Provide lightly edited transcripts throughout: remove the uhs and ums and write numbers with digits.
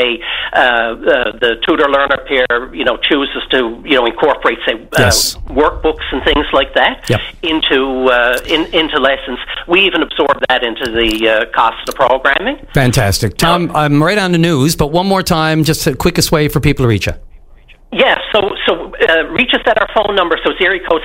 say the tutor-learner pair, chooses to, incorporate, say, workbooks and things like that into lessons, we even absorb that into the cost of the programming. Fantastic. Tom, I'm right on the news, but one more time, just the quickest way for people to reach you. Yeah, so reach us at our phone number. So it's area code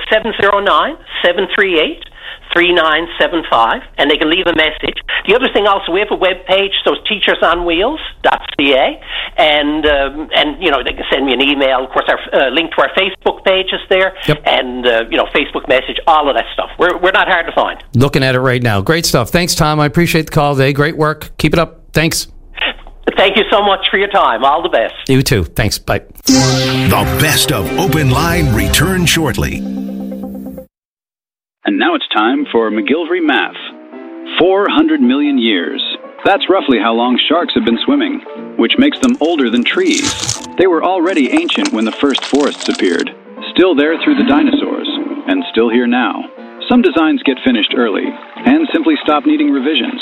709-738-3975, and they can leave a message. The other thing also, we have a web page, so it's teachersonwheels.ca, and they can send me an email. Of course, our link to our Facebook page is there, and Facebook message, all of that stuff. We're not hard to find. Looking at it right now. Great stuff. Thanks, Tom. I appreciate the call today. Great work. Keep it up. Thanks. Thank you so much for your time. All the best. You too. Thanks. Bye. The best of Open Line returns shortly. And now it's time for McGillivray Math. 400 million years. That's roughly how long sharks have been swimming, which makes them older than trees. They were already ancient when the first forests appeared, still there through the dinosaurs, and still here now. Some designs get finished early and simply stop needing revisions.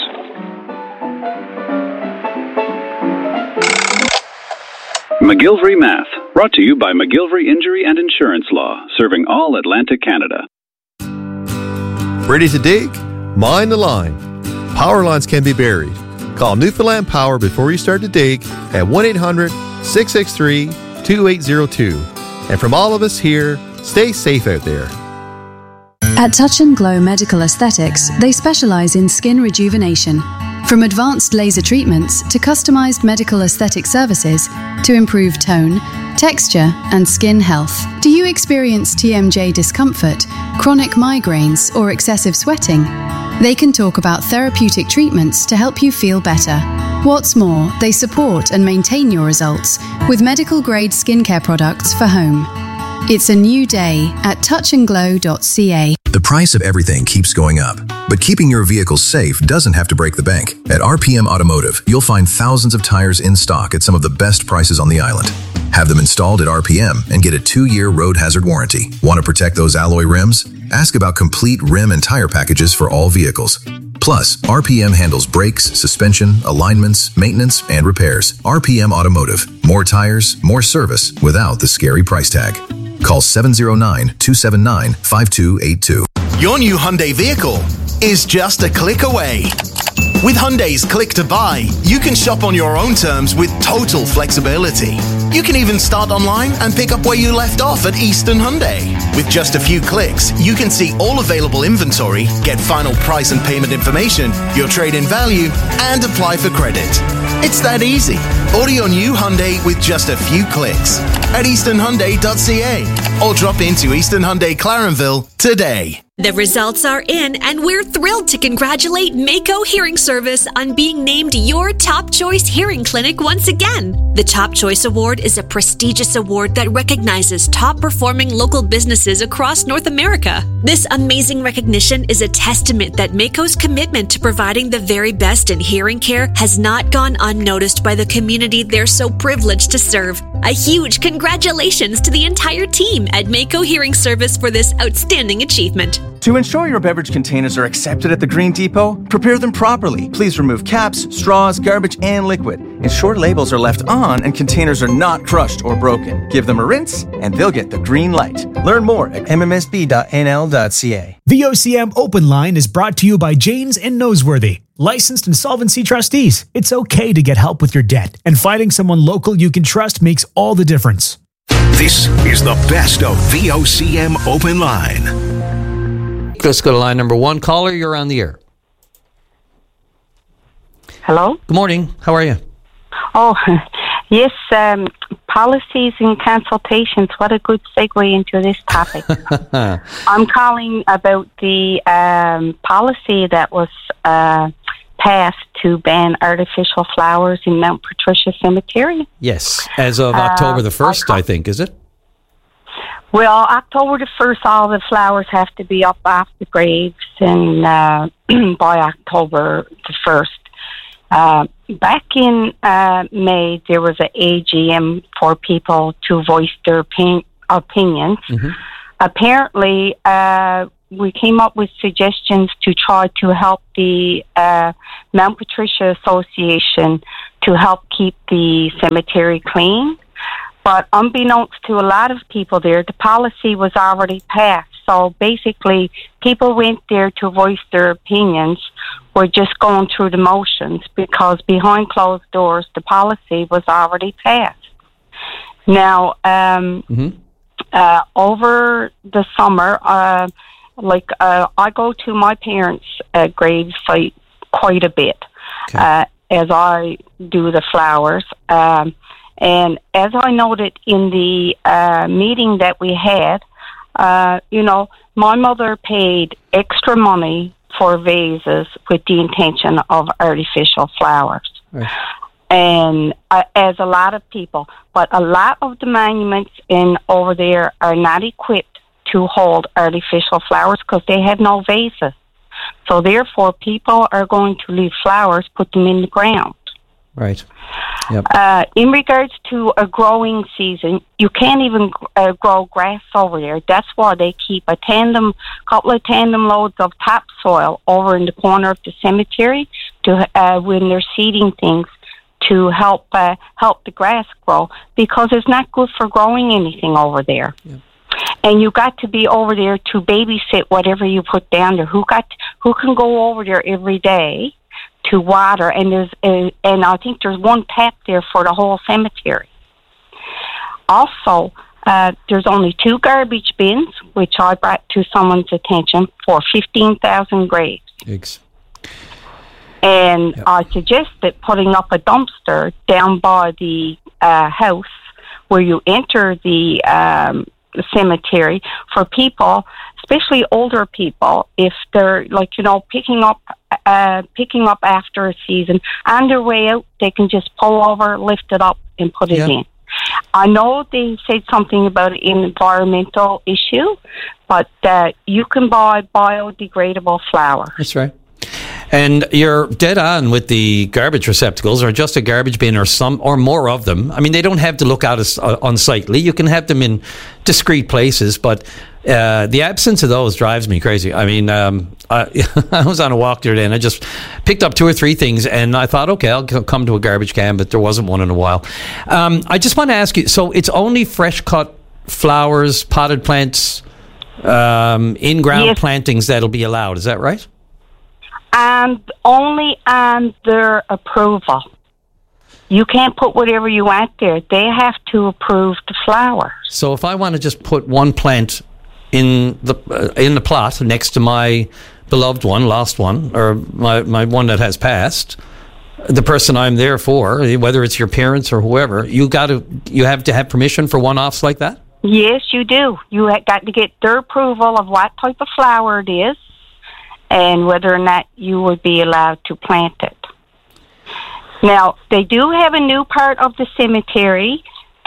McGillivray Math, brought to you by McGillivray Injury and Insurance Law, serving all Atlantic Canada. Ready to dig? Mind the line. Power lines can be buried. Call Newfoundland Power before you start to dig at 1-800-663-2802. And from all of us here, stay safe out there. At Touch and Glow Medical Aesthetics, they specialize in skin rejuvenation. From advanced laser treatments to customized medical aesthetic services to improve tone, texture, and skin health. Do you experience TMJ discomfort, chronic migraines, or excessive sweating? They can talk about therapeutic treatments to help you feel better. What's more, they support and maintain your results with medical-grade skincare products for home. It's a new day at touchandglow.ca. The price of everything keeps going up, but keeping your vehicle safe doesn't have to break the bank. At RPM Automotive, you'll find thousands of tires in stock at some of the best prices on the island. Have them installed at RPM and get a 2-year road hazard warranty. Want to protect those alloy rims? Ask about complete rim and tire packages for all vehicles. Plus, RPM handles brakes, suspension, alignments, maintenance, and repairs. RPM Automotive. More tires, more service without the scary price tag. Call 709-279-5282. Your new Hyundai vehicle is just a click away. With Hyundai's Click to Buy, you can shop on your own terms with total flexibility. You can even start online and pick up where you left off at Eastern Hyundai. With just a few clicks, you can see all available inventory, get final price and payment information, your trade-in value, and apply for credit. It's that easy. Order your new Hyundai with just a few clicks at easternhyundai.ca or drop into Eastern Hyundai Clarenville today. The results are in, and we're thrilled to congratulate Mako Hearing Service on being named your Top Choice Hearing Clinic once again. The Top Choice Award is a prestigious award that recognizes top-performing local businesses across North America. This amazing recognition is a testament that Mako's commitment to providing the very best in hearing care has not gone unnoticed by the community they're so privileged to serve. A huge congratulations to the entire team at Mako Hearing Service for this outstanding achievement. To ensure your beverage containers are accepted at the Green Depot, prepare them properly. Please remove caps, straws, garbage, and liquid. Ensure labels are left on and containers are not crushed or broken. Give them a rinse and they'll get the green light. Learn more at mmsb.nl.ca. VOCM Open Line is brought to you by Janes and Noseworthy. Licensed insolvency trustees. It's okay to get help with your debt, and finding someone local you can trust makes all the difference. This is the best of VOCM Open Line. Let's go to line number 1. Caller, you're on the air. Hello? Good morning. How are you? Oh, yes, policies and consultations. What a good segue into this topic. I'm calling about the policy that was passed to ban artificial flowers in Mount Patricia Cemetery. Yes, as of October the 1st, I think, is it? Well, October the 1st, all the flowers have to be up off the graves, and by October the 1st. Back in May, there was an AGM for people to voice their opinions. Mm-hmm. Apparently, we came up with suggestions to try to help the Mount Patricia Association to help keep the cemetery clean. But unbeknownst to a lot of people there, the policy was already passed. So basically, people went there to voice their opinions. We're just going through the motions because behind closed doors, the policy was already passed. Now, over the summer, I go to my parents' grave site quite a bit as I do the flowers. And as I noted in the meeting that we had, my mother paid extra money for vases with the intention of artificial flowers. Right. And as a lot of people, but a lot of the monuments over there are not equipped to hold artificial flowers because they have no vases. So therefore, people are going to leave flowers, put them in the ground. Right. Yep. In regards to a growing season, you can't even grow grass over there. That's why they keep a couple of tandem loads of topsoil over in the corner of the cemetery to when they're seeding things to help the grass grow, because it's not good for growing anything over there. Yep. And you got to be over there to babysit whatever you put down there. Who can go over there every day to water? And I think there's one tap there for the whole cemetery. Also, there's only 2 garbage bins, which I brought to someone's attention, for 15,000 graves. Thanks. And yep. I suggested putting up a dumpster down by the house where you enter the cemetery for people, especially older people, if they're picking up after a season, on their way out they can just pull over, lift it up and put it in. I know they said something about an environmental issue, but you can buy biodegradable flowers. That's right. And you're dead on with the garbage receptacles, or just a garbage bin, or some or more of them. I mean, they don't have to look out as unsightly. You can have them in discreet places, but the absence of those drives me crazy. I mean, I was on a walk the other day, and I just picked up 2 or 3 things, and I thought, okay, I'll come to a garbage can, but there wasn't one in a while. I just want to ask you, so it's only fresh cut flowers, potted plants, in-ground plantings that'll be allowed, is that right? And only on their approval. You can't put whatever you want there. They have to approve the flowers. So if I want to just put one plant in the plot next to my beloved one, lost one, or my one that has passed, the person I'm there for, whether it's your parents or whoever, you have to have permission for one-offs like that? Yes, you do. You got to get their approval of what type of flower it is, and whether or not you would be allowed to plant it. Now, they do have a new part of the cemetery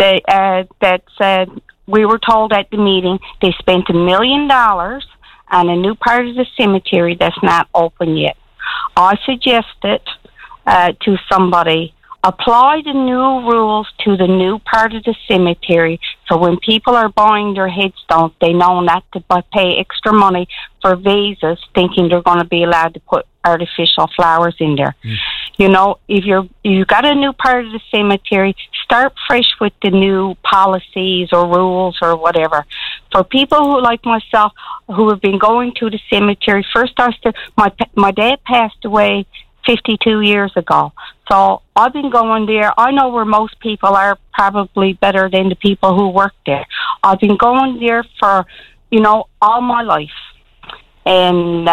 that we were told at the meeting they spent $1 million on a new part of the cemetery that's not open yet. I suggested to somebody, apply the new rules to the new part of the cemetery, so when people are buying their headstones, they know not to pay extra money for vases thinking they're going to be allowed to put artificial flowers in there. You know, if you got a new part of the cemetery, start fresh with the new policies or rules or whatever. For people who, like myself, who have been going to the cemetery, first my dad passed away 52 years ago. So I've been going there. I know where most people are, probably better than the people who work there. I've been going there for, all my life. And,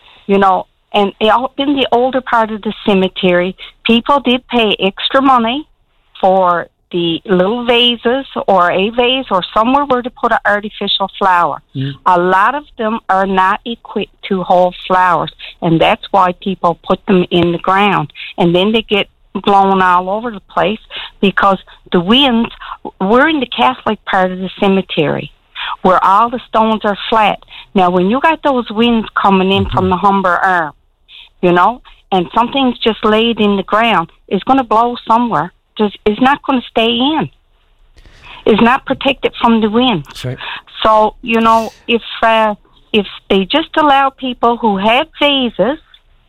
and in the older part of the cemetery, people did pay extra money for the little vases or a vase or somewhere where to put an artificial flower. A lot of them are not equipped to hold flowers, and that's why people put them in the ground. And then they get blown all over the place because the winds, we're in the Catholic part of the cemetery where all the stones are flat. Now, when you got those winds coming in from the Humber Arm, and something's just laid in the ground, it's going to blow somewhere. It's not going to stay in. It's not protected from the wind. Right. So, if they just allow people who have vases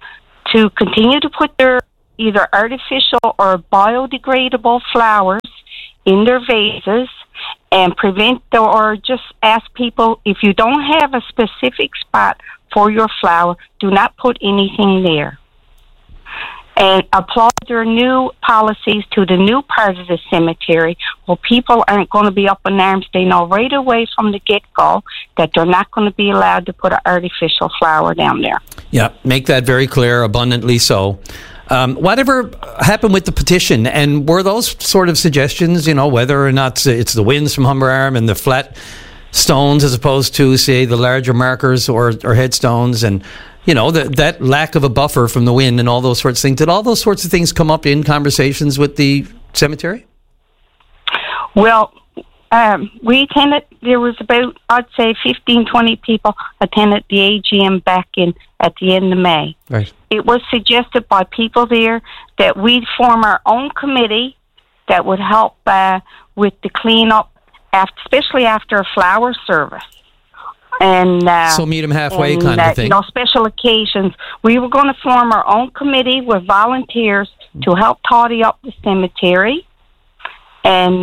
to continue to put their either artificial or biodegradable flowers in their vases and prevent or just ask people, if you don't have a specific spot for your flower, do not put anything there. And apply their new policies to the new part of the cemetery where people aren't going to be up in arms. They know right away from the get-go that they're not going to be allowed to put an artificial flower down there. Yeah, make that very clear, abundantly so. Whatever happened with the petition, and were those sort of suggestions, whether or not it's the winds from Humber Arm and the flat stones as opposed to, say, the larger markers or headstones, and that lack of a buffer from the wind and all those sorts of things. Did all those sorts of things come up in conversations with the cemetery? Well, we attended, there was about, I'd say, 15, 20 people attended the AGM back at the end of May. Right. It was suggested by people there that we'd form our own committee that would help with the cleanup, especially after a flower service. And so meet them halfway kind of thing. Special occasions. We were going to form our own committee with volunteers to help tidy up the cemetery. And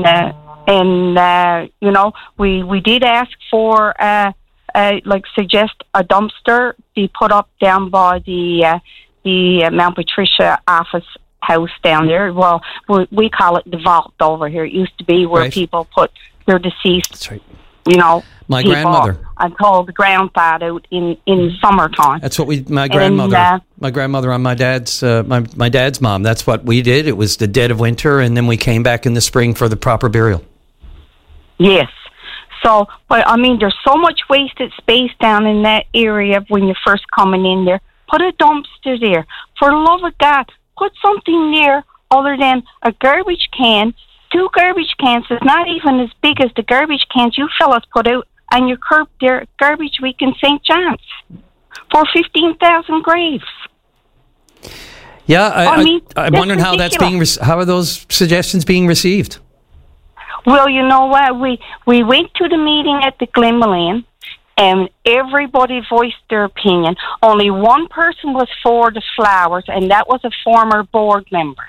we did ask for, suggest a dumpster be put up down by the Mount Patricia office house down there. Well, we call it the vault over here. It used to be where people put their deceased. That's right. My grandmother. I called the ground thawed out in summertime. That's what my grandmother on my dad's my dad's mom. That's what we did. It was the dead of winter, and then we came back in the spring for the proper burial. Yes. So, but there's so much wasted space down in that area when you're first coming in there. Put a dumpster there. For the love of God, put something there other than a garbage can. 2 garbage cans is not even as big as the garbage cans you fellas put out on your curb there, garbage week in St. John's for 15,000 graves. Yeah, I'm wondering how that's how are those suggestions being received? Well, you know what? We went to the meeting at the Glenmalin, and everybody voiced their opinion. Only one person was for the flowers, and that was a former board member.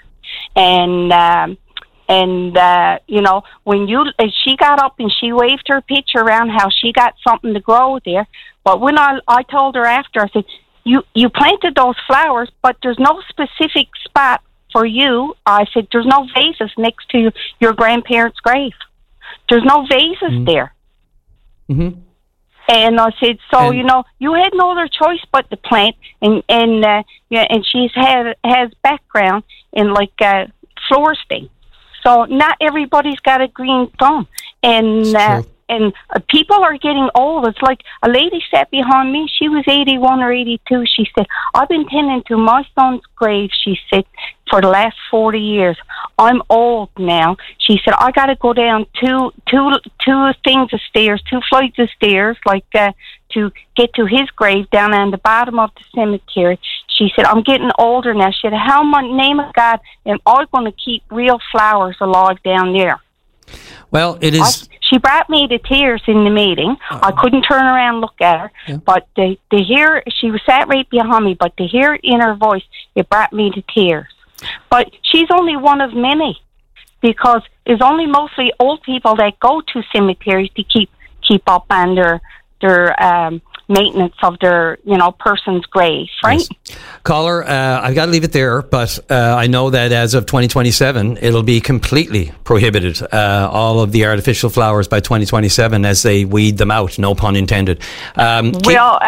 When she got up and she waved her picture around how she got something to grow there. But when I told her after, I said, you planted those flowers, but there's no specific spot for you. I said, there's no vases next to your grandparents' grave. There's no vases there. Mm-hmm. And I said, you had no other choice but to plant. And she's has background in floristing. So not everybody's got a green thumb, and people are getting old. It's like a lady sat behind me. She was 81 or 82. She said, "I've been tending to my son's grave," she said, "for the last 40 years. I'm old now." She said, "I got to go down two things of stairs, 2 flights of stairs, to get to his grave down on the bottom of the cemetery." She said, "I'm getting older now." She said, "How in the name of God am I going to keep real flowers alive down there?" Well, it is. She brought me to tears in the meeting. I couldn't turn around and look at her, but to hear, she was sat right behind me, but to hear it in her voice, it brought me to tears. But she's only one of many, because it's only mostly old people that go to cemeteries to keep up on their maintenance of their person's grave, right? Yes. Caller, I've got to leave it there, but I know that as of 2027 it'll be completely prohibited, all of the artificial flowers by 2027, as they weed them out, no pun intended. Before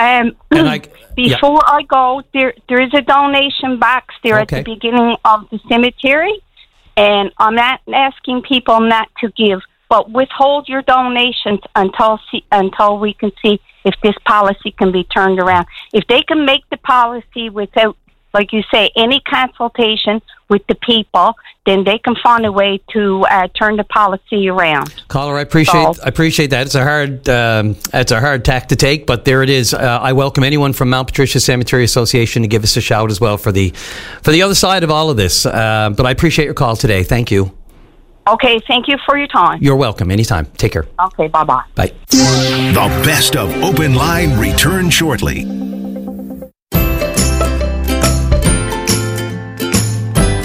I go, there is a donation box there at the beginning of the cemetery, and I'm not asking people not to give, but withhold your donations until we can see if this policy can be turned around. If they can make the policy without, like you say, any consultation with the people, then they can find a way to turn the policy around. Caller, I appreciate that. It's a hard tack to take, but there it is. I welcome anyone from Mount Patricia Cemetery Association to give us a shout as well for the other side of all of this. But I appreciate your call today. Thank you. Okay, thank you for your time. You're welcome. Anytime. Take care. Okay, bye-bye. Bye. The best of Open Line returns shortly.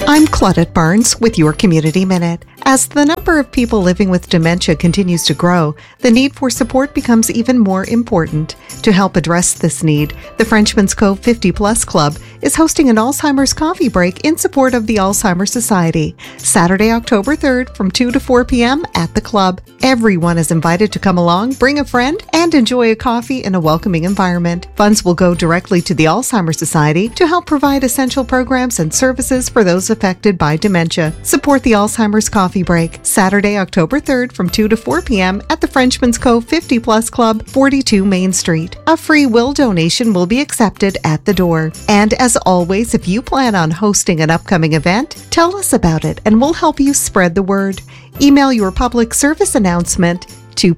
I'm Claudette Barnes with your Community Minute. As the number of people living with dementia continues to grow, the need for support becomes even more important. To help address this need, the Frenchman's Cove 50 Plus Club is hosting an Alzheimer's coffee break in support of the Alzheimer's Society, Saturday, October 3rd from 2 to 4 p.m. at the club. Everyone is invited to come along, bring a friend, and enjoy a coffee in a welcoming environment. Funds will go directly to the Alzheimer's Society to help provide essential programs and services for those affected by dementia. Support the Alzheimer's Coffee Break, Saturday, October 3rd from 2 to 4 p.m. at the Frenchman's Cove 50 Plus Club, 42 Main Street. A free will donation will be accepted at the door. And as always, if you plan on hosting an upcoming event, tell us about it and we'll help you spread the word. Email your public service announcement to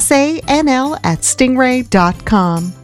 psanl@stingray.com.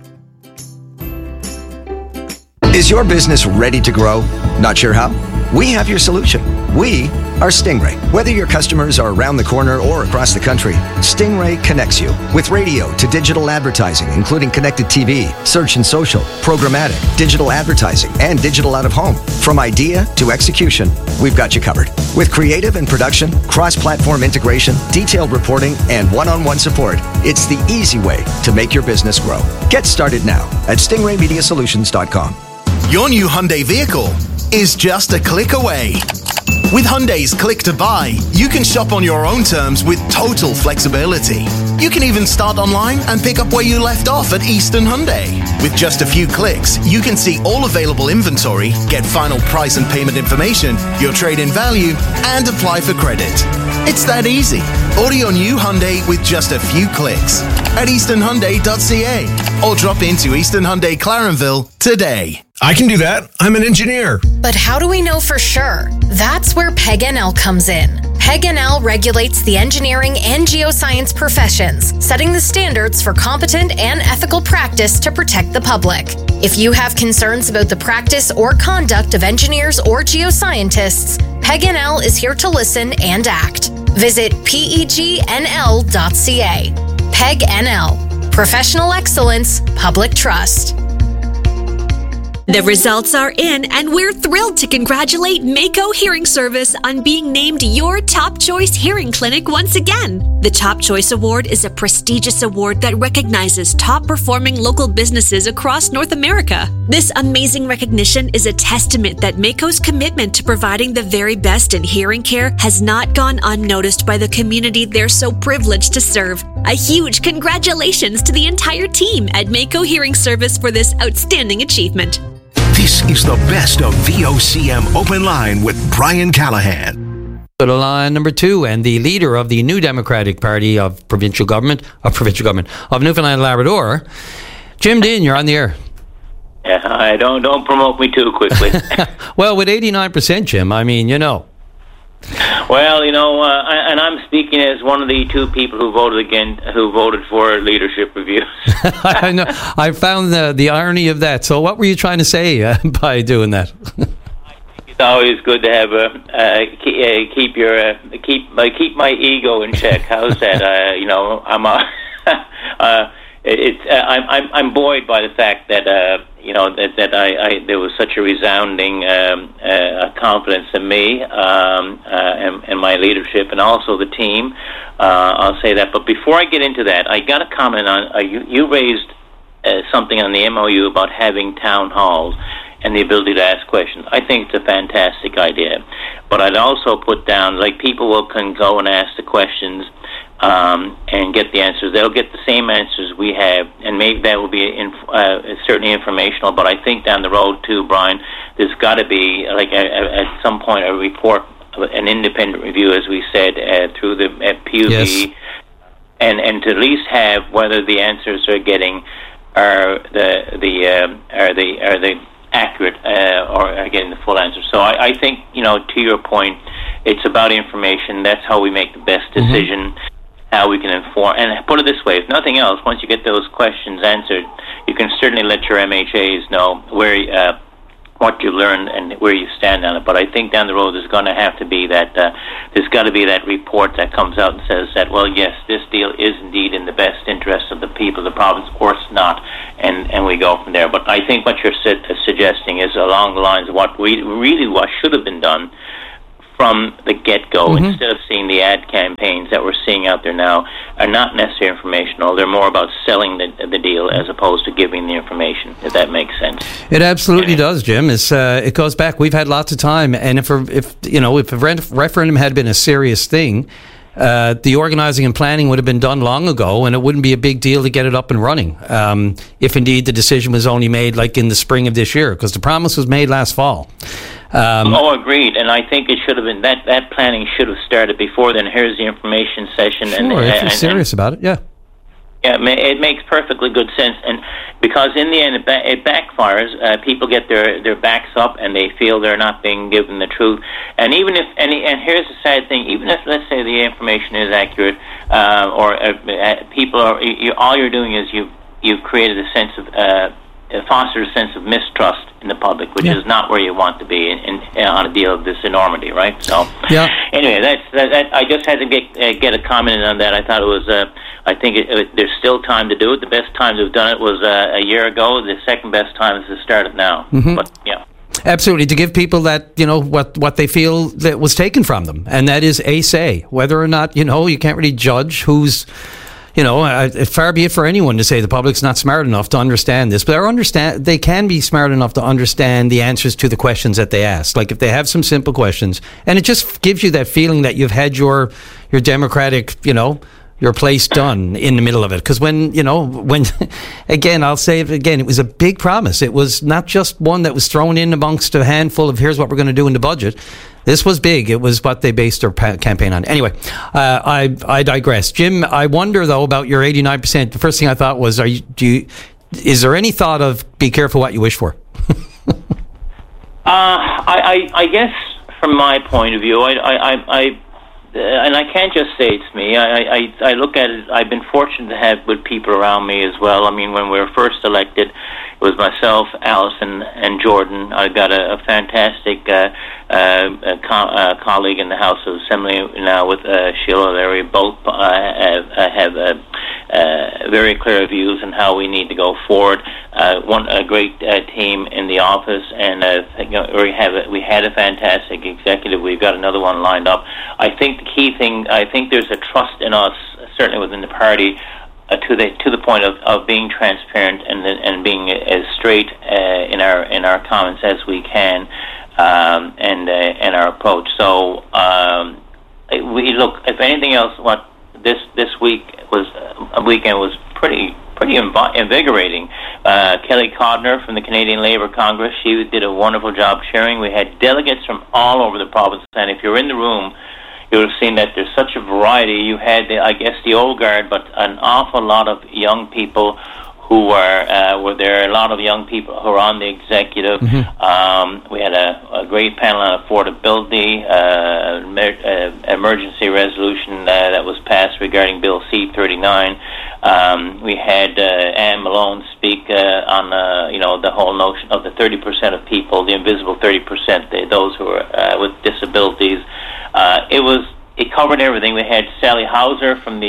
Is your business ready to grow? Not sure how? We have your solution. We are Stingray. Whether your customers are around the corner or across the country, Stingray connects you with radio to digital advertising, including connected TV, search and social, programmatic, digital advertising, and digital out-of-home. From idea to execution, we've got you covered. With creative and production, cross-platform integration, detailed reporting, and one-on-one support, it's the easy way to make your business grow. Get started now at stingraymediasolutions.com. Your new Hyundai vehicle is just a click away. With Hyundai's Click to Buy, you can shop on your own terms with total flexibility. You can even start online and pick up where you left off at Eastern Hyundai. With just a few clicks, you can see all available inventory, get final price and payment information, your trade-in value, and apply for credit. It's that easy. Order your new Hyundai with just a few clicks at easternhyundai.ca or drop into Eastern Hyundai Clarenville today. I can do that. I'm an engineer. But how do we know for sure? That's where PEG-NL comes in. PEG-NL regulates the engineering and geoscience professions, setting the standards for competent and ethical practice to protect the public. If you have concerns about the practice or conduct of engineers or geoscientists, PEG-NL is here to listen and act. Visit pegnl.ca. PEG-NL. Professional excellence, public trust. The results are in, and we're thrilled to congratulate Mako Hearing Service on being named your top choice hearing clinic once again. The Top Choice Award is a prestigious award that recognizes top-performing local businesses across North America. This amazing recognition is a testament that Mako's commitment to providing the very best in hearing care has not gone unnoticed by the community they're so privileged to serve. A huge congratulations to the entire team at Mako Hearing Service for this outstanding achievement. This is the best of VOCM Open Line with Brian Callahan. Go to line number 2, and the leader of the New Democratic Party of Provincial Government of Newfoundland and Labrador, Jim Dean, you're on the air. Yeah, I don't promote me too quickly. Well, with 89%, Jim, I mean, you know. Well, you know, and I'm speaking as one of the two people who voted for leadership reviews. I know. I found the irony of that. So, what were you trying to say by doing that? It's always good to have keep my ego in check. How's that? You know, I'm buoyed by the fact that you know that there was such a resounding confidence in me and my leadership, and also the team. I'll say that. But before I get into that, I got a comment on you raised something on the MOU about having town halls and the ability to ask questions. I think it's a fantastic idea. But I'd also put down, like, people can go and ask the questions and get the answers. They'll get the same answers we have, and maybe that will be certainly informational. But I think down the road, too, Brian, there's got to be, like, at some point, a report, an independent review, as we said, through the PUB, yes. and to at least have whether the answers they're getting are the accurate or are getting the full answer. So I think, you know, to your point, it's about information. That's how we make the best decision, how we can inform. And put it this way, if nothing else, once you get those questions answered, you can certainly let your MHAs know where what you learned and where you stand on it. But I think down the road there's going to have to be that there's got to be that report that comes out and says that, well, yes, this deal is indeed in the best interest of the people of the province, or it's not, and we go from there. But I think what you're suggesting is along the lines of what should have been done from the get-go, instead of seeing the ad campaigns that we're seeing out there now, are not necessarily informational. They're more about selling the deal as opposed to giving the information, if that makes sense. It absolutely does, Jim. It goes back. We've had lots of time, and if a referendum had been a serious thing, the organising and planning would have been done long ago, and it wouldn't be a big deal to get it up and running. If indeed the decision was only made like in the spring of this year, because the promise was made last fall. Agreed. And I think it should have been that planning should have started before then. Here's the information session. Sure, if you're serious about it, yeah. Yeah, it makes perfectly good sense, and because in the end it backfires. People get their backs up, and they feel they're not being given the truth. And even if and here's the sad thing: even if, let's say, the information is accurate, people are all you're doing is you've created a sense of fostered a sense of mistrust in the public, which is not where you want to be on a deal of this enormity, right? So, anyway, that I just had to get a comment on that. I thought it was. I think there's still time to do it. The best time to have done it was a year ago. The second best time is to start it now. But yeah. Absolutely, to give people that, what they feel that was taken from them, and that is a say. Whether or not, you can't really judge who's. Far be it for anyone to say the public's not smart enough to understand this, but they can be smart enough to understand the answers to the questions that they ask. Like if they have some simple questions, and it just gives you that feeling that you've had your democratic, your place done in the middle of it. Because when again, I'll say it again, it was a big promise. It was not just one that was thrown in amongst a handful of here's what we're going to do in the budget. This was big. It was what they based their campaign on. Anyway, I digress. Jim, I wonder, though, about your 89%. The first thing I thought was, is there any thought of be careful what you wish for? I guess from my point of view, and I can't just say it's me. I look at it. I've been fortunate to have good people around me as well. I mean, when we were first elected, it was myself, Alison, and Jordan. I got a fantastic colleague in the House of Assembly now with Sheila O'Leary. Both have very clear views on how we need to go forward. A great team in the office, and we had a fantastic executive. We've got another one lined up. I think the key thing, I think there's a trust in us, certainly within the party, to the point of being transparent and being as straight in our comments as we can, and our approach. So we look. If anything else, what this weekend was pretty invigorating. Kelly Codner from the Canadian Labour Congress, she did a wonderful job sharing. We had delegates from all over the province, and if you're in the room, you would have seen that there's such a variety. You had, the old guard, but an awful lot of young people who were there. A lot of young people who are on the executive. We had a great panel on affordability, emergency resolution that was passed regarding Bill C-39. We had Anne Malone speak on the whole notion of the 30% of people, the invisible 30%, those who are with disabilities. It covered everything. We had Sally Hauser from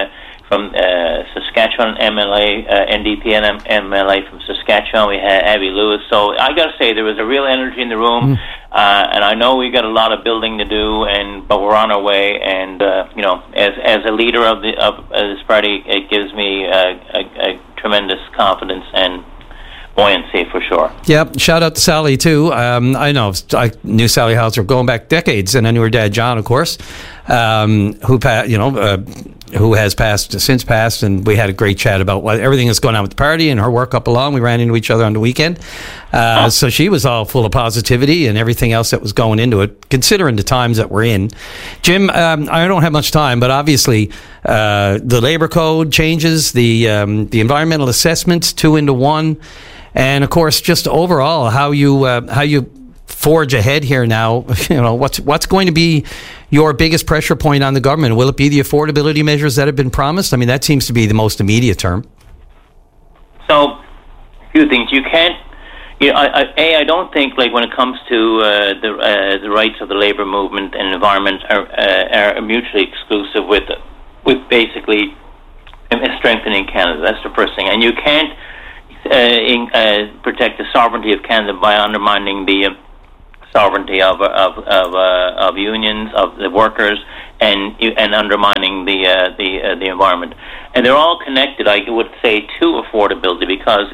Saskatchewan MLA, NDP and MLA from Saskatchewan. We had Abby Lewis. So I got to say, there was a real energy in the room, and I know we got a lot of building to do, but we're on our way. And as a leader of this party, it gives me a tremendous confidence and buoyancy for sure. Yep, shout out to Sally too. I knew Sally Hauser going back decades, and I knew her dad John, of course, who has since passed, and we had a great chat about everything that's going on with the party and her work up along. We ran into each other on the weekend, so she was all full of positivity and everything else that was going into it, considering the times that we're in. Jim, I don't have much time, but obviously the labor code changes, the environmental assessments 2 into 1. And of course, just overall, how you forge ahead here now. What's going to be your biggest pressure point on the government? Will it be the affordability measures that have been promised? I mean, that seems to be the most immediate term. So, a few things. You I don't think, like, when it comes to the rights of the labour movement and environment are mutually exclusive with basically strengthening Canada. That's the first thing. And you can't protect the sovereignty of Canada by undermining the sovereignty of unions, of the workers, and undermining the environment. And they're all connected, I would say, to affordability, because,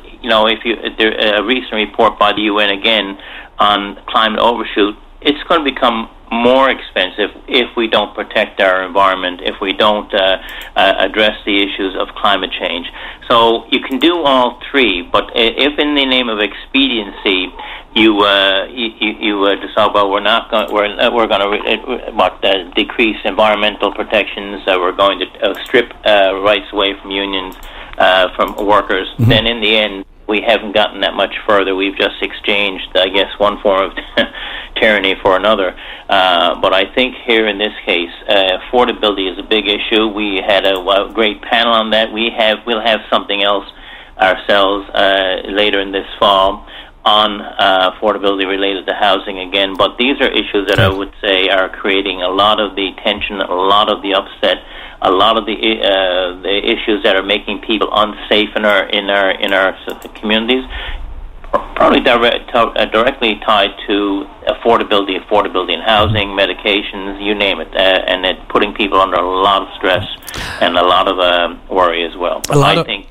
a recent report by the UN again on climate overshoot, it's going to become more expensive if we don't protect our environment, if we don't address the issues of climate change. So you can do all three, but if in the name of expediency you decide, well, we're going to decrease environmental protections, we're going to strip rights away from unions, from workers, then in the end we haven't gotten that much further. We've just exchanged, I guess, one form of tyranny for another. But I think here in this case, affordability is a big issue. We had a great panel on that. We'll have something else ourselves later in this fall on affordability related to housing again. But these are issues that I would say are creating a lot of the tension, a lot of the upset, a lot of the issues that are making people unsafe in our communities, probably directly tied to affordability in housing, medications, you name it, and it putting people under a lot of stress and a lot of worry as well. But I think,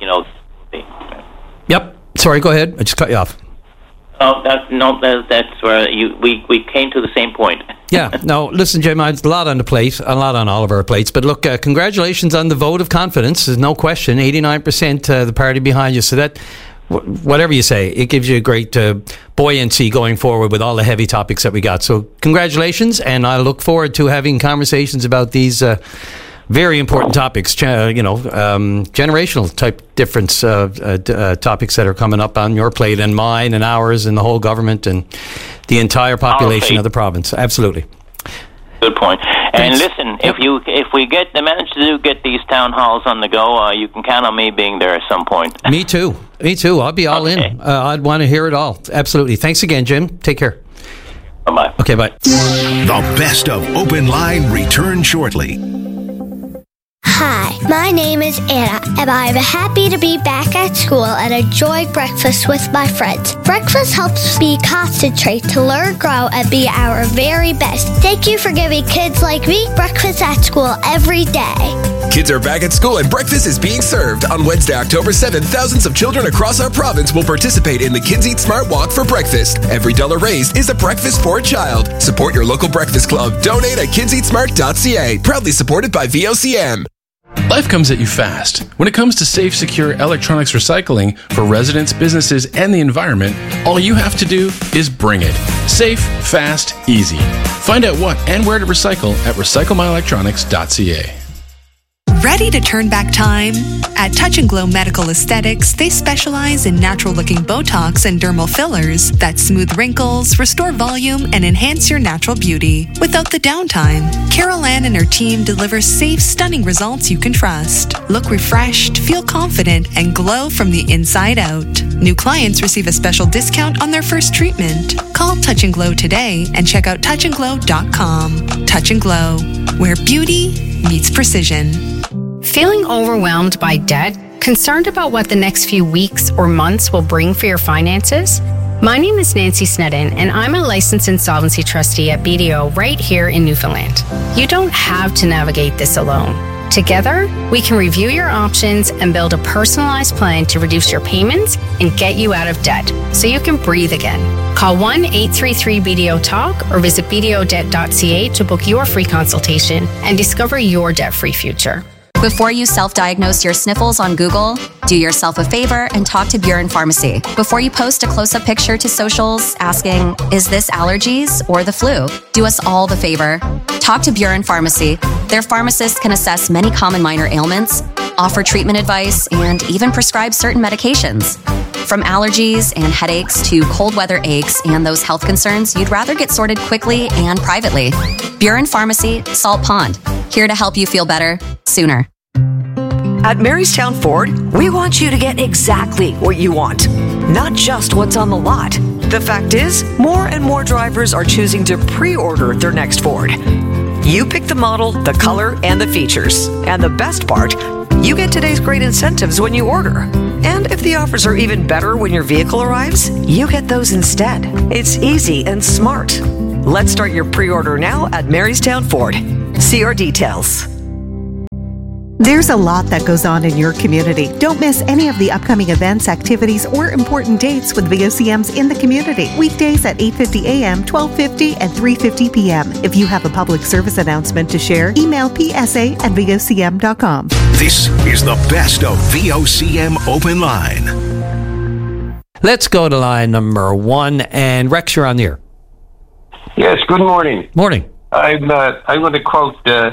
Yep. Sorry, go ahead. I just cut you off. Oh, that's where we came to the same point. Yeah, no, listen, Jim, it's a lot on the plate, a lot on all of our plates. But look, congratulations on the vote of confidence. There's no question, 89% the party behind you. So that, whatever you say, it gives you a great buoyancy going forward with all the heavy topics that we got. So congratulations, and I look forward to having conversations about these very important topics, generational type difference topics that are coming up on your plate and mine and ours and the whole government and the entire population of the province. Absolutely. Good point. And listen, if we manage to get these town halls on the go, you can count on me being there at some point. Me too. I'll be all in. I'd want to hear it all. Absolutely. Thanks again, Jim. Take care. Bye-bye. Okay, bye. The best of Open Line return shortly. Hi, my name is Anna, and I'm happy to be back at school and enjoy breakfast with my friends. Breakfast helps me concentrate, to learn, grow, and be our very best. Thank you for giving kids like me breakfast at school every day. Kids are back at school and breakfast is being served. On Wednesday, October 7th, thousands of children across our province will participate in the Kids Eat Smart Walk for breakfast. Every dollar raised is a breakfast for a child. Support your local breakfast club. Donate at kidseatsmart.ca. Proudly supported by VOCM. Life comes at you fast. When it comes to safe, secure electronics recycling for residents, businesses, and the environment, all you have to do is bring it. Safe, fast, easy. Find out what and where to recycle at recyclemyelectronics.ca. Ready to turn back time? At Touch and Glow Medical Aesthetics, they specialize in natural-looking Botox and dermal fillers that smooth wrinkles, restore volume, and enhance your natural beauty without the downtime. Carol Ann and her team deliver safe, stunning results you can trust. Look refreshed, feel confident, and glow from the inside out. New clients receive a special discount on their first treatment. Call Touch and Glow today and check out touchandglow.com. Touch and Glow, where beauty meets precision. Feeling overwhelmed by debt? Concerned about what the next few weeks or months will bring for your finances? My name is Nancy Snedden, and I'm a licensed insolvency trustee at BDO right here in Newfoundland. You don't have to navigate this alone. Together, we can review your options and build a personalized plan to reduce your payments and get you out of debt so you can breathe again. Call 1-833-BDO-TALK or visit bdodebt.ca to book your free consultation and discover your debt-free future. Before you self-diagnose your sniffles on Google, do yourself a favor and talk to Buren Pharmacy. Before you post a close-up picture to socials asking, is this allergies or the flu? Do us all the favor. Talk to Buren Pharmacy. Their pharmacists can assess many common minor ailments, offer treatment advice, and even prescribe certain medications. From allergies and headaches to cold weather aches and those health concerns you'd rather get sorted quickly and privately. Buren Pharmacy, Salt Pond, here to help you feel better sooner. At Marystown Ford, we want you to get exactly what you want, not just what's on the lot. The fact is, more and more drivers are choosing to pre-order their next Ford. You pick the model, the color, and the features. And the best part, you get today's great incentives when you order. And if the offers are even better when your vehicle arrives, you get those instead. It's easy and smart. Let's start your pre-order now at Marystown Ford. See our details. There's a lot that goes on in your community. Don't miss any of the upcoming events, activities, or important dates with VOCMs in the community. Weekdays at 8:50 a.m., 12:50, and 3:50 p.m. If you have a public service announcement to share, email psa@vocm.com. This is the best of VOCM Open Line. Let's go to line number 1. And Rex, you're on the air. Yes, good morning. Morning. I'm going to quote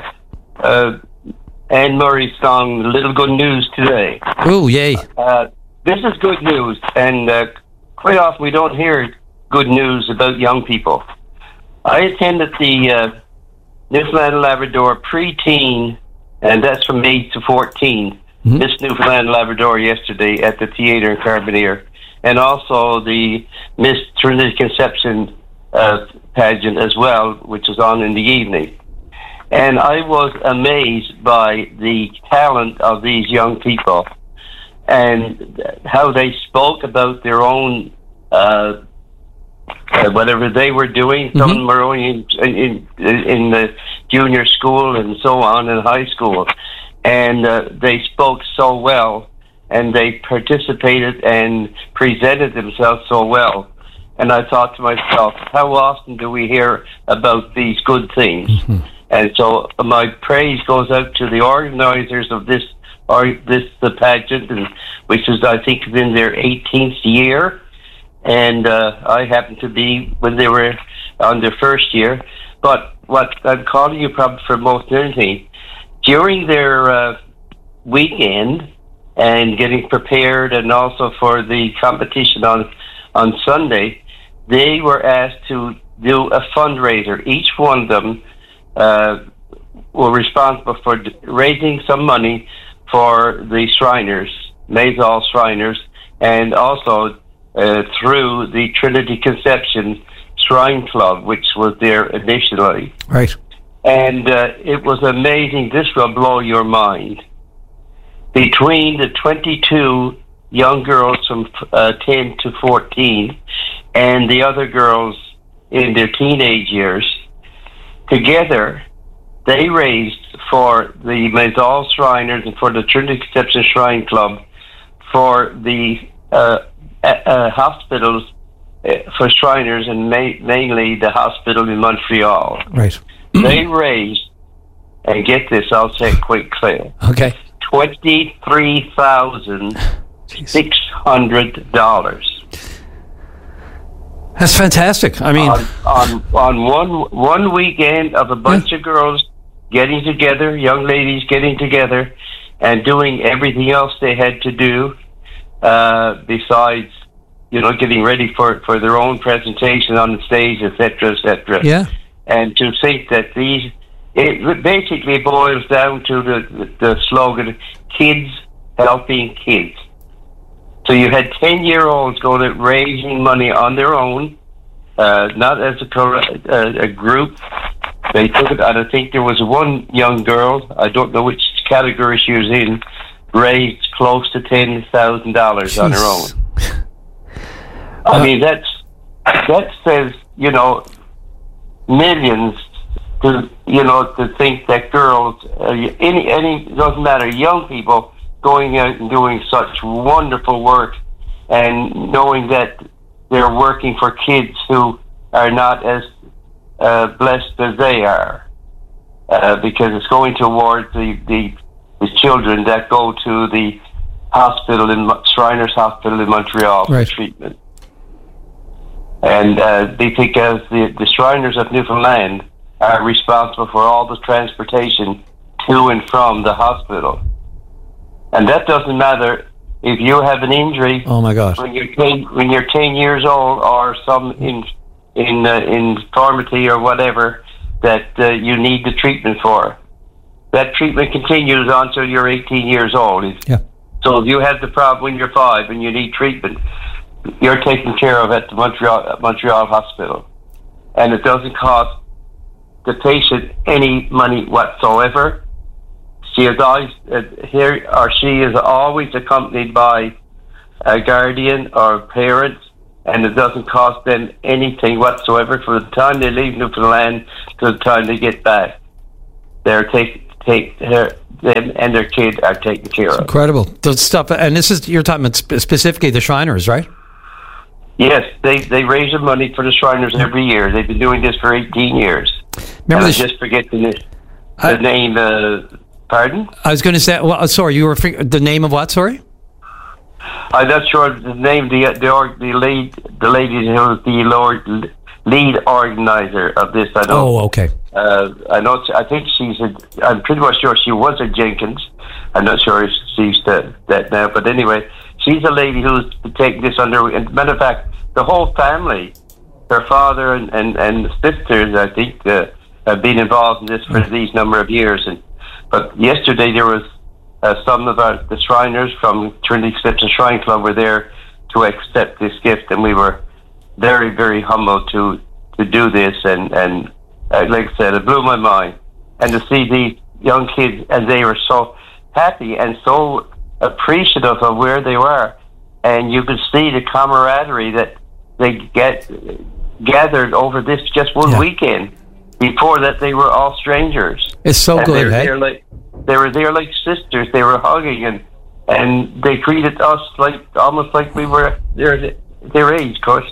Anne Murray's song, Little Good News Today. Oh, yay. This is good news, and quite often we don't hear good news about young people. I attended the Newfoundland and Labrador preteen, and that's from 8 to 14, Miss Newfoundland and Labrador yesterday at the theatre in Carbonear, and also the Miss Trinity Conception pageant as well, which was on in the evening. And I was amazed by the talent of these young people and how they spoke about their own, whatever they were doing. Some of them were only in the junior school and so on, in high school. And they spoke so well, and they participated and presented themselves so well. And I thought to myself, how often do we hear about these good things? And so my praise goes out to the organizers of the pageant, and which is, I think, in their 18th year. And I happened to be when they were on their first year. But what I'm calling you probably for most anything, during their weekend and getting prepared, and also for the competition on Sunday, they were asked to do a fundraiser. Each one of them were responsible for raising some money for the Shriners, Maisol Shriners, and also through the Trinity Conception Shrine Club, which was there initially. Right. And it was amazing. This will blow your mind. Between the 22 young girls from 10 to 14 and the other girls in their teenage years, together, they raised for the Maisol Shriners and for the Trinity Conception Shrine Club for the hospitals for Shriners, and mainly the hospital in Montreal. Right. They raised, and get this, I'll say it quite clear. Okay. $23,600. That's fantastic. I mean, on one weekend of a bunch of girls getting together, young ladies getting together, and doing everything else they had to do, besides, getting ready for their own presentation on the stage, etc., etc. Yeah. And to think that it basically boils down to the slogan, kids helping kids. So you had 10-year-olds going to raising money on their own, not as a group. They took it, and I think there was one young girl, I don't know which category she was in, raised close to $10,000 on her own. I mean, that says, millions to think that girls, any doesn't matter, young people going out and doing such wonderful work, and knowing that they're working for kids who are not as blessed as they are, because it's going towards the children that go to the hospital Shriners Hospital in Montreal for treatment. And because the Shriners of Newfoundland are responsible for all the transportation to and from the hospital. And that doesn't matter if you have an injury. Oh my gosh! When you're 10 years old, or some infirmity or whatever that you need the treatment for, that treatment continues until you're 18 years old. Yeah. So if you have the problem when you're 5 and you need treatment, you're taken care of at the Montreal Hospital. And it doesn't cost the patient any money whatsoever. She is always she is always accompanied by a guardian or parent, and it doesn't cost them anything whatsoever from the time they leave Newfoundland to the time they get back. They're them and their kid are taken care of. Incredible. The stuff, and this is, you're talking about specifically the Shriners, right? Yes, they raise the money for the Shriners every year. They've been doing this for 18 years. Remember, I just forget the name. Pardon? I was going to say. Well, sorry, you were the name of what? Sorry. I'm not sure the name. The lady who was the lead organizer of this. I know. Oh, okay. I know. I think I'm pretty much sure she was at Jenkins. I'm not sure if she's that now, but anyway, she's a lady who's taking this under. And matter of fact, the whole family, her father and sisters, I think, have been involved in this for these number of years. But yesterday there was some of the Shriners from Trinity Exception Shrine Club were there to accept this gift, and we were very, very humbled to do this. And like I said, it blew my mind. And to see these young kids, and they were so happy and so appreciative of where they were, and you could see the camaraderie that they gathered over this just one weekend. Before that, they were all strangers. It's so good, hey? They were there like sisters. They were hugging, and they treated us almost like we were their age, of course.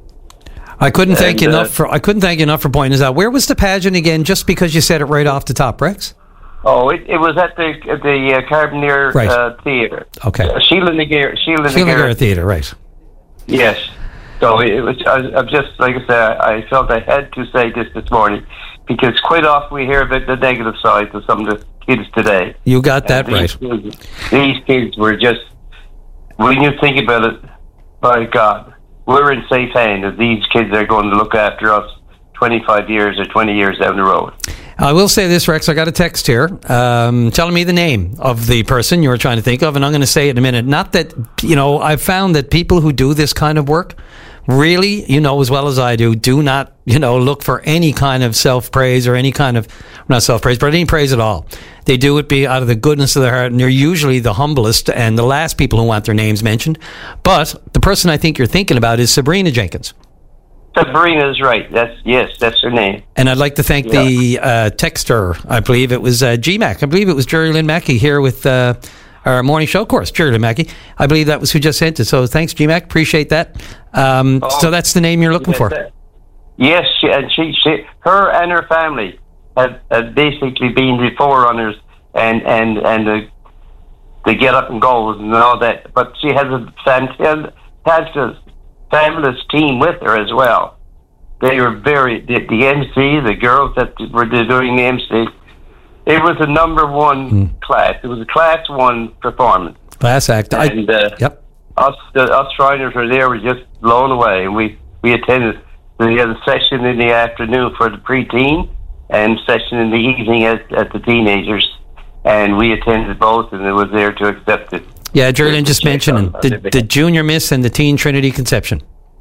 I couldn't thank you enough for pointing this out. Where was the pageant again? Just because you said it right off the top, Rex. Oh, it was at the Carbonear Theatre. Okay. Sheila Nagara Theatre, right? Yes. So it was. I'm just like I said. I felt I had to say this morning because quite often we hear about the negative side of some of the kids today. You got that right. These kids were just. When you think about it, by God, we're in safe hands if these kids are going to look after us 25 years or 20 years down the road. I will say this, Rex. I got a text here telling me the name of the person you were trying to think of, and I'm going to say it in a minute. Not that, I've found that people who do this kind of work really, as well as I do not, look for any kind of self-praise or any kind of, not self-praise, but any praise at all. They do it out of the goodness of their heart, and they're usually the humblest and the last people who want their names mentioned. But the person I think you're thinking about is Sabrina Jenkins. Sabrina is right. That's her name. And I'd like to thank the texter. I believe it was GMAC. I believe it was Jerry Lynn Mackey here with our morning show course. Jerry Lynn Mackey. I believe that was who just sent it. So thanks, GMAC. Appreciate that. So that's the name you're looking for. Yes, her and her family have basically been the forerunners and the get up and goes and all that. But she has a fabulous team with her as well. They were the MC, the girls that were doing the MC. It was a number one class. It was a class 1 performance. Class act. And yep. Us Shriners were there. We were just blown away. And we attended. We had a session in the afternoon for the preteen and session in the evening at the teenagers. And we attended both, and it was there to accept it. Yeah, Jerlyn just mentioned the Junior Miss and the Teen Trinity Conception.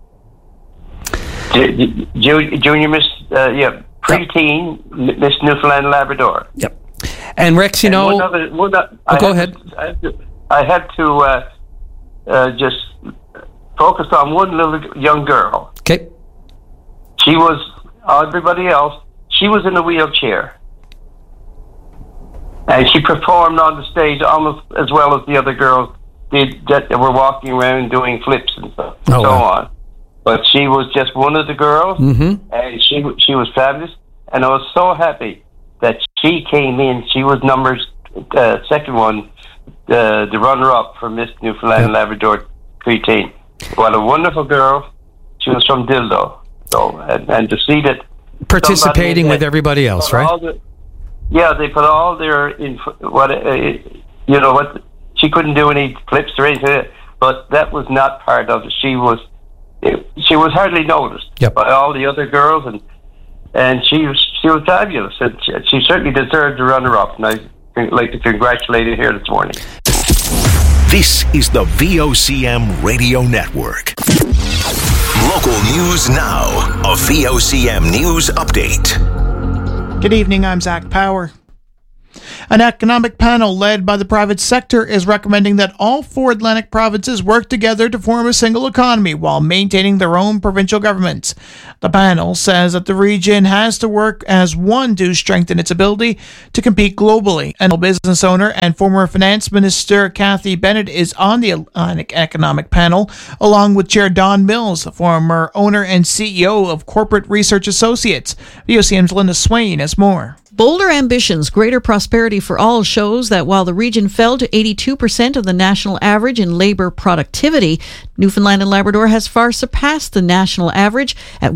Junior Miss, preteen Miss Newfoundland and Labrador. Yep. And Rex, go ahead. I had to just focus on one little young girl. Okay. She was everybody else. She was in a wheelchair. And she performed on the stage almost as well as the other girls did that were walking around doing flips and stuff on. But she was just one of the girls, and she was fabulous. And I was so happy that she came in. She was second one, the runner-up for Miss Newfoundland and Labrador preteen. What a wonderful girl. She was from Dildo. So, and to see that participating with everybody else, right? They put all their she couldn't do any flips or anything, but that was not part of it. She was hardly noticed by all the other girls, and and she was fabulous. And she certainly deserved the runner-up, and I'd like to congratulate her here this morning. This is the VOCM Radio Network. Local news now. A VOCM News Update. Good evening, I'm Zach Power. An economic panel led by the private sector is recommending that all 4 Atlantic provinces work together to form a single economy while maintaining their own provincial governments. The panel says that the region has to work as one to strengthen its ability to compete globally. And a business owner and former finance minister Cathy Bennett is on the Atlantic Economic Panel, along with Chair Don Mills, former owner and CEO of Corporate Research Associates. VOCM's Linda Swain has more. Bolder Ambitions, Greater Prosperity for All shows that while the region fell to 82% of the national average in labor productivity, Newfoundland and Labrador has far surpassed the national average at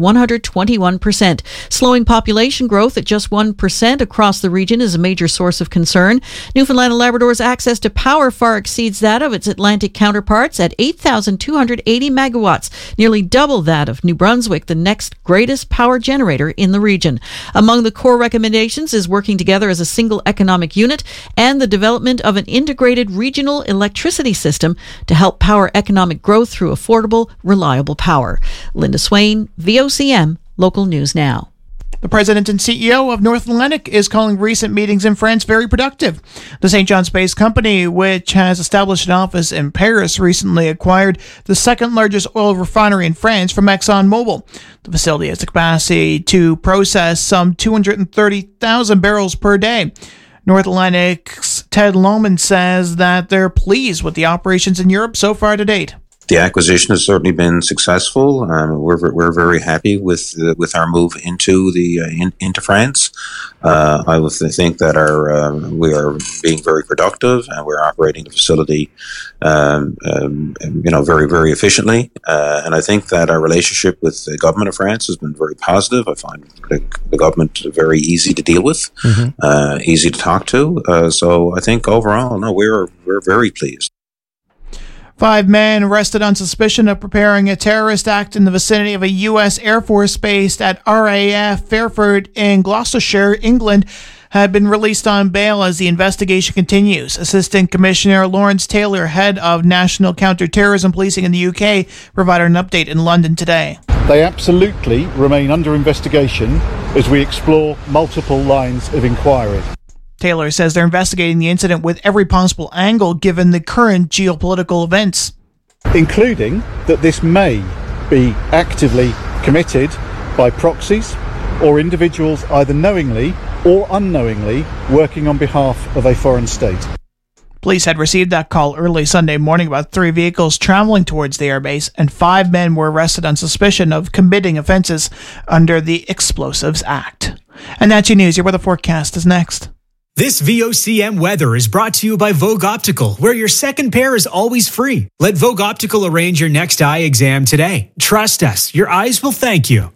121%. Slowing population growth at just 1% across the region is a major source of concern. Newfoundland and Labrador's access to power far exceeds that of its Atlantic counterparts at 8,280 megawatts, nearly double that of New Brunswick, the next greatest power generator in the region. Among the core recommendations is working together as a single economic unit and the development of an integrated regional electricity system to help power economic growth through affordable, reliable power. Linda Swain, VOCM, Local News Now. The president and CEO of North Atlantic is calling recent meetings in France very productive. The St. John's-based company, which has established an office in Paris, recently acquired the second largest oil refinery in France from ExxonMobil. The facility has the capacity to process some 230,000 barrels per day. North Atlantic's Ted Lohman says that they're pleased with the operations in Europe so far to date. The acquisition has certainly been successful. We're very happy with our move into France. I would think that we are being very productive, and we're operating the facility, very, very efficiently. And I think that our relationship with the government of France has been very positive. I find the government very easy to deal with, easy to talk to. So I think overall, we're very pleased. 5 men arrested on suspicion of preparing a terrorist act in the vicinity of a U.S. Air Force base at RAF Fairford in Gloucestershire, England, have been released on bail as the investigation continues. Assistant Commissioner Lawrence Taylor, head of National Counter-Terrorism Policing in the UK, provided an update in London today. They absolutely remain under investigation as we explore multiple lines of inquiry. Taylor says they're investigating the incident with every possible angle given the current geopolitical events, including that this may be actively committed by proxies or individuals either knowingly or unknowingly working on behalf of a foreign state. Police had received that call early Sunday morning about 3 vehicles traveling towards the airbase, and 5 men were arrested on suspicion of committing offenses under the Explosives Act. And that's your news. Your weather forecast is next. This VOCM weather is brought to you by Vogue Optical, where your second pair is always free. Let Vogue Optical arrange your next eye exam today. Trust us, your eyes will thank you.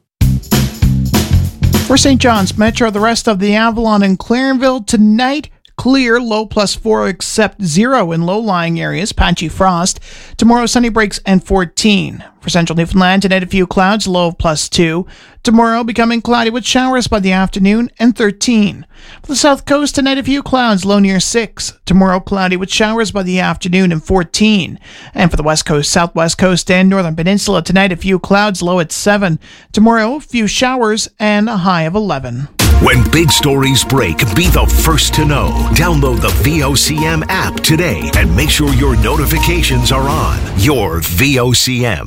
For St. John's Metro, the rest of the Avalon and Clarenville tonight, clear, low +4 except 0 in low-lying areas, patchy frost. Tomorrow, sunny breaks and 14. For central Newfoundland, tonight a few clouds, low of +2. Tomorrow, becoming cloudy with showers by the afternoon and 13. For the south coast, tonight a few clouds, low near 6. Tomorrow, cloudy with showers by the afternoon and 14. And for the west coast, southwest coast, and northern peninsula, tonight a few clouds, low at 7. Tomorrow, a few showers and a high of 11. When big stories break, be the first to know. Download the VOCM app today and make sure your notifications are on. Your VOCM.